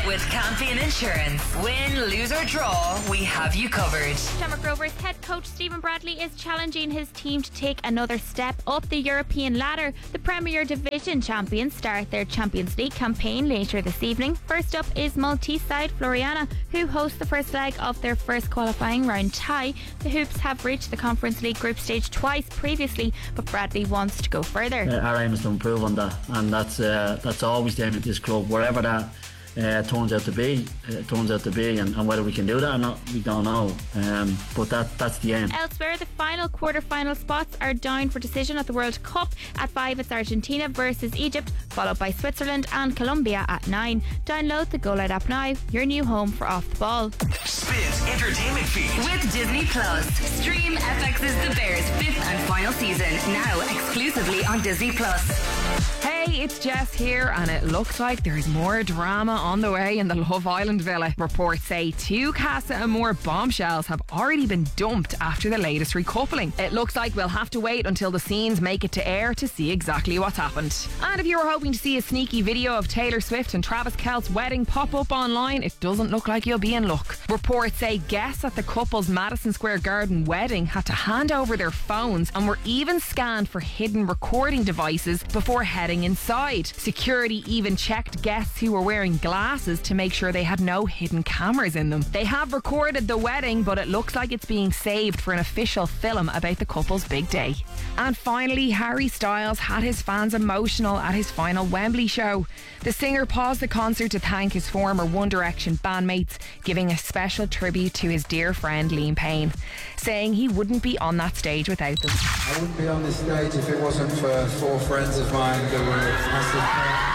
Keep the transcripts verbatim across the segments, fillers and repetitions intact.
With Campion Insurance. Win, lose or draw, we have you covered. Shamrock Rovers head coach Stephen Bradley is challenging his team to take another step up the European ladder. The Premier Division champions start their Champions League campaign later this evening. First up is Maltese side Floriana, who host the first leg of their first qualifying round tie. The Hoops have reached the Conference League group stage twice previously, but Bradley wants to go further. Uh, our aim is to improve on that, and that's uh, that's always the aim at this club, wherever that Uh, turns out to be, uh, turns out to be, and, and whether we can do that or not, we don't know. Um, but that that's the aim. Elsewhere, the final quarter-final spots are down for decision at the World Cup. At five, it's Argentina versus Egypt, followed by Switzerland and Colombia at nine. Download the Go Loud app now, your new home for Off the Ball. Spins Entertainment Feed with Disney Plus. Stream F X's The Bears' fifth and final season now exclusively on Disney Plus. Hey, it's Jess here, and it looks like there's more drama on the way in the Love Island villa. Reports say two Casa Amor bombshells have already been dumped after the latest recoupling. It looks like we'll have to wait until the scenes make it to air to see exactly what's happened. And if you were hoping to see a sneaky video of Taylor Swift and Travis Kelce's wedding pop up online, it doesn't look like you'll be in luck. Reports say guests at the couple's Madison Square Garden wedding had to hand over their phones and were even scanned for hidden recording devices before heading inside. Security even checked guests who were wearing glasses to make sure they had no hidden cameras in them. They have recorded the wedding, but it looks like it's being saved for an official film about the couple's big day. And finally, Harry Styles had his fans emotional at his final Wembley show. The singer paused the concert to thank his former One Direction bandmates, giving a special tribute to his dear friend Liam Payne, saying he wouldn't be on that stage without them. I wouldn't be on this stage if it wasn't for four friends of mine that were massive.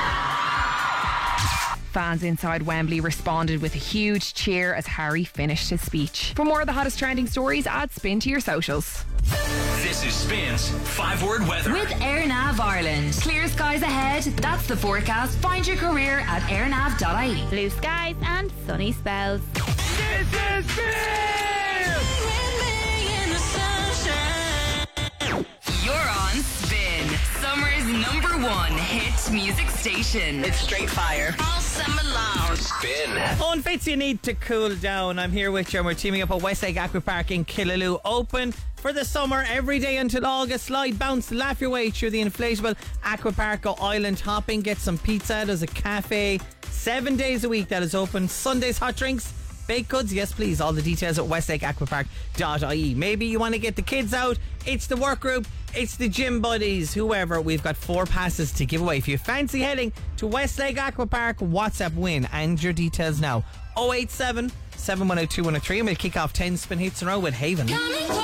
Fans inside Wembley responded with a huge cheer as Harry finished his speech. For more of the hottest trending stories, add Spin to your socials. This is Spin's five-word weather. With AirNav Ireland. Clear skies ahead. That's the forecast. Find your career at airnav dot I E. Blue skies and sunny spells. This is Spin! You're on Spin, summer's number one hit music station. It's straight fire. All summer long. Spin. On Fitz, you need to cool down. I'm here with you, and we're teaming up at Westlake Aqua Park in Killaloe. Open for the summer every day until August. Slide, bounce, laugh your way through the inflatable Aqua Park. Go island hopping, get some pizza. There's a cafe seven days a week that is open. Sundays, hot drinks, baked goods, yes please. All the details at westlake aqua park dot I E. Maybe you want to get the kids out, it's the work group, it's the gym buddies, whoever. We've got four passes to give away. If you fancy heading to Westlake Aqua Park, WhatsApp win and your details now. oh eight seven, seven one oh two one oh three, and we'll kick off ten spin hits in a row with Haven.